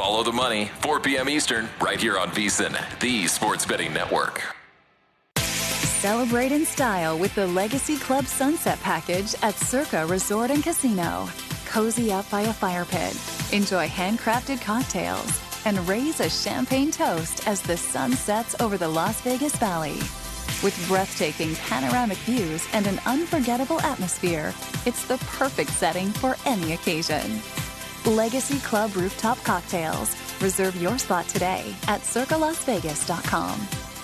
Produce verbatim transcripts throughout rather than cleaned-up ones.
Follow the money, four p.m. Eastern, right here on VSiN, the Sports Betting Network. Celebrate in style with the Legacy Club Sunset Package at Circa Resort and Casino. Cozy up by a fire pit, enjoy handcrafted cocktails, and raise a champagne toast as the sun sets over the Las Vegas Valley. With breathtaking panoramic views and an unforgettable atmosphere, it's the perfect setting for any occasion. Legacy Club Rooftop Cocktails. Reserve your spot today at circa las vegas dot com.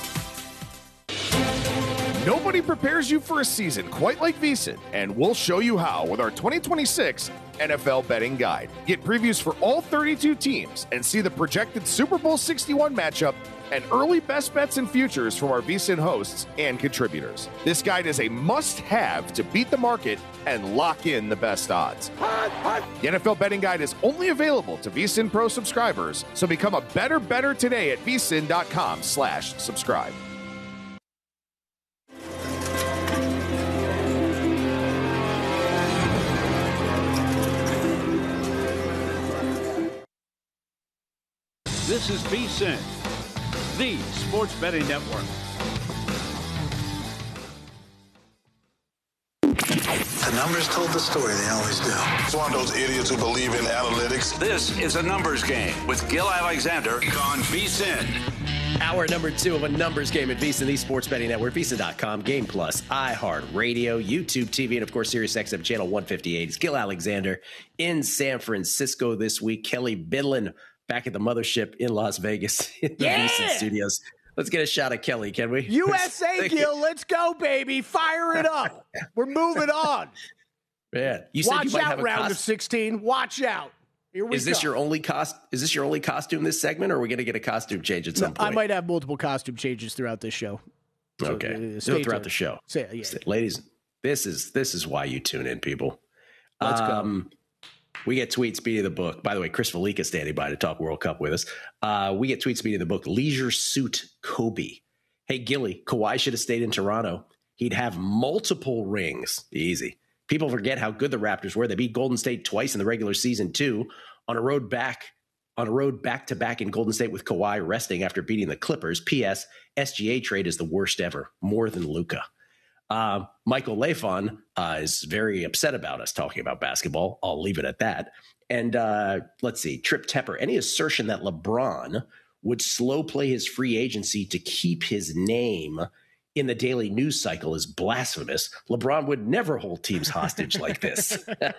Nobody prepares you for a season quite like VSiN, and we'll show you how with our twenty twenty-six N F L Betting Guide. Get previews for all thirty-two teams and see the projected Super Bowl sixty-one matchup and early best bets and futures from our VSiN hosts and contributors. This guide is a must-have to beat the market and lock in the best odds. The N F L Betting Guide is only available to VSiN Pro subscribers, so become a better better today at vsin.com slash subscribe. This is VSiN, the Sports Betting Network. The numbers told the story, they always do. It's one of those idiots who believe in analytics. This is a numbers game with Gil Alexander on VSiN. Hour number two of a numbers game at VSiN, the Sports Betting Network, VSiN dot com, Game Plus, iHeartRadio, YouTube T V, and of course, Sirius X M Channel one fifty-eight. It's Gil Alexander in San Francisco this week. Kelly Bidlin back at the mothership in Las Vegas in the yeah! VSiN studios. Let's get a shot at Kelly, can we? U S A, Gil, let's go, baby. Fire it up. We're moving on. Man, you said Watch you might out, have a round cost- of sixteen. Watch out. Here we is this go. your only cost? Is this your only costume this segment, or are we going to get a costume change at some No, point? I might have multiple costume changes throughout this show. So, Okay, uh, no, stay throughout tuned. the show, Say, yeah. ladies. This is this is why you tune in, people. Let's um, go. We get tweet speed of the book. By the way, Chris Felica standing by to talk World Cup with us. Uh, we get tweet speed of the book. Leisure Suit Kobe. Hey, Gilly, Kawhi should have stayed in Toronto. He'd have multiple rings. Easy. People forget how good the Raptors were. They beat Golden State twice in the regular season, too, on a road back on a road back-to-back in Golden State with Kawhi resting after beating the Clippers. P S. S G A trade is the worst ever, more than Luka. Uh, Michael Lafon uh, is very upset about us talking about basketball. I'll leave it at that. And uh, let's see, Trip Tepper, any assertion that LeBron would slow play his free agency to keep his name in the daily news cycle is blasphemous. LeBron would never hold teams hostage like this.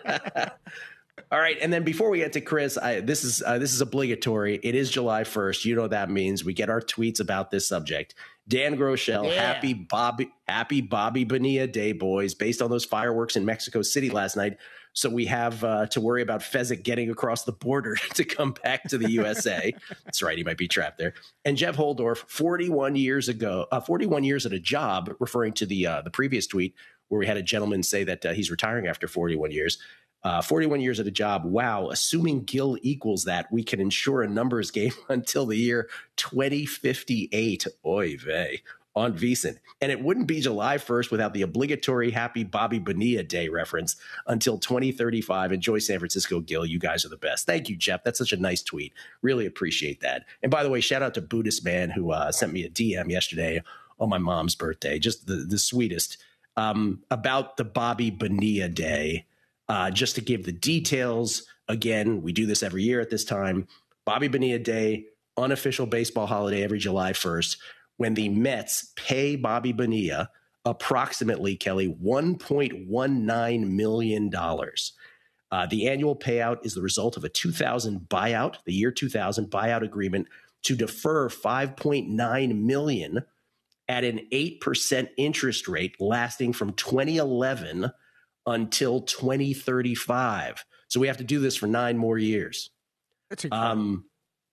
All right, and then before we get to Chris, I, this is uh, this is obligatory. It is July first. You know what that means. We get our tweets about this subject. Dan Groeschel, Yeah. happy Bobby, happy Bobby Bonilla Day, boys. Based on those fireworks in Mexico City last night, so we have uh, to worry about Fezzik getting across the border to come back to the U S A. That's right, he might be trapped there. And Jeff Holdorf, forty-one years ago, uh, forty-one years at a job, referring to the uh, the previous tweet where we had a gentleman say that uh, he's retiring after forty-one years. Uh, forty-one years at a job. Wow. Assuming Gil equals that, we can ensure a numbers game until the year twenty fifty-eight. Oy vey. On VSiN. And it wouldn't be July first without the obligatory happy Bobby Bonilla Day reference until twenty thirty-five. Enjoy San Francisco, Gil. You guys are the best. Thank you, Jeff. That's such a nice tweet. Really appreciate that. And by the way, shout out to Buddhist Man who uh, sent me a D M yesterday on my mom's birthday. Just the, the sweetest. Um, about the Bobby Bonilla Day. Uh, just to give the details, again, we do this every year at this time. Bobby Bonilla Day, unofficial baseball holiday every July first, when the Mets pay Bobby Bonilla approximately, Kelly, one point one nine million dollars. Uh, the annual payout is the result of a two thousand buyout, the year two thousand buyout agreement to defer five point nine million dollars at an eight percent interest rate lasting from twenty eleven until twenty thirty-five. So we have to do this for nine more years. That's incredible. Um,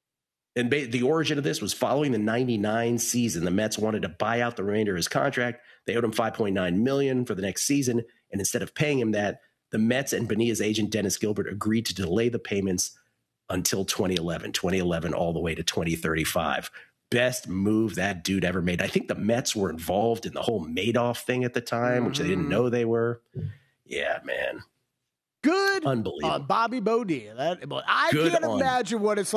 and ba- the origin of this was following the ninety-nine season. The Mets wanted to buy out the remainder of his contract. They owed him five point nine million dollars for the next season. And instead of paying him that, the Mets and Bonilla's agent, Dennis Gilbert, agreed to delay the payments until twenty eleven, twenty eleven all the way to twenty thirty-five. Best move that dude ever made. I think the Mets were involved in the whole Madoff thing at the time, mm-hmm. which they didn't know they were. Yeah, man. Good. Unbelievable. On Bobby Bonilla. That, I Good can't on. imagine what it's like.